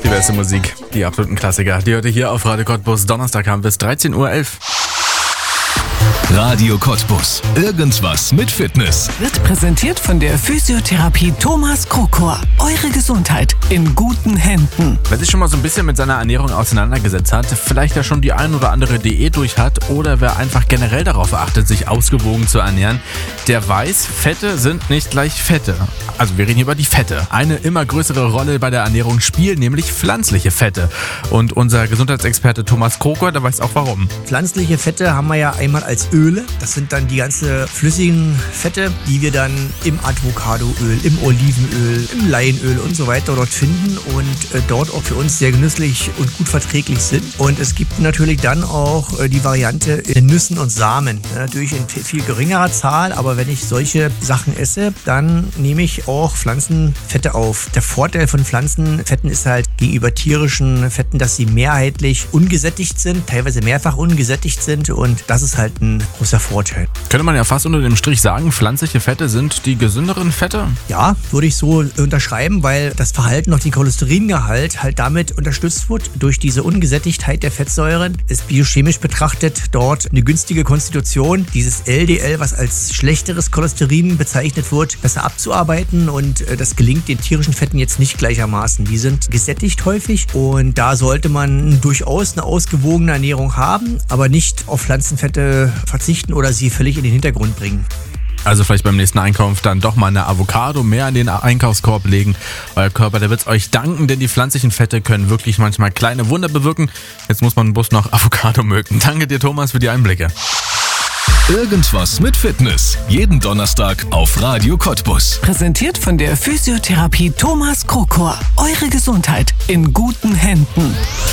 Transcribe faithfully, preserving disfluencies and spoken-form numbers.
beste Musik, die absoluten Klassiker. Die hört ihr hier auf Radio Cottbus. Donnerstag haben bis dreizehn Uhr elf. Radio Cottbus. Irgendwas mit Fitness. Wird präsentiert von der Physiotherapie Thomas Krokor. Eure Gesundheit in guten Händen. Wer sich schon mal so ein bisschen mit seiner Ernährung auseinandergesetzt hat, vielleicht ja schon die ein oder andere Diät durch hat oder wer einfach generell darauf achtet, sich ausgewogen zu ernähren, der weiß, Fette sind nicht gleich Fette. Also wir reden hier über die Fette. Eine immer größere Rolle bei der Ernährung spielen nämlich pflanzliche Fette. Und unser Gesundheitsexperte Thomas Krokor, der weiß auch warum. Pflanzliche Fette haben wir ja einmal als Öle. Das sind dann die ganzen flüssigen Fette, die wir dann im Avocadoöl, im Olivenöl, im Leinöl und so weiter dort finden und äh, dort auch für uns sehr genüsslich und gut verträglich sind. Und es gibt natürlich dann auch äh, die Variante in Nüssen und Samen. Ja, natürlich in viel geringerer Zahl, aber wenn ich solche Sachen esse, dann nehme ich auch Pflanzenfette auf. Der Vorteil von Pflanzenfetten ist halt gegenüber tierischen Fetten, dass sie mehrheitlich ungesättigt sind, teilweise mehrfach ungesättigt sind und das ist halt ein großer Vorteil. Könnte man ja fast unter dem Strich sagen, pflanzliche Fette sind die gesünderen Fette? Ja, würde ich so unterschreiben, weil das Verhalten auf den Cholesteringehalt halt damit unterstützt wird. Durch diese Ungesättigtheit der Fettsäuren ist biochemisch betrachtet dort eine günstige Konstitution, dieses L D L, was als schlechteres Cholesterin bezeichnet wird, besser abzuarbeiten und das gelingt den tierischen Fetten jetzt nicht gleichermaßen. Die sind gesättigt häufig und da sollte man durchaus eine ausgewogene Ernährung haben, aber nicht auf Pflanzenfette verzichten oder sie völlig in den Hintergrund bringen. Also vielleicht beim nächsten Einkauf dann doch mal eine Avocado mehr in den Einkaufskorb legen. Euer Körper, der wird es euch danken, denn die pflanzlichen Fette können wirklich manchmal kleine Wunder bewirken. Jetzt muss man bloß noch Avocado mögen. Danke dir, Thomas, für die Einblicke. Irgendwas mit Fitness. Jeden Donnerstag auf Radio Cottbus. Präsentiert von der Physiotherapie Thomas Krokor. Eure Gesundheit in guten Händen.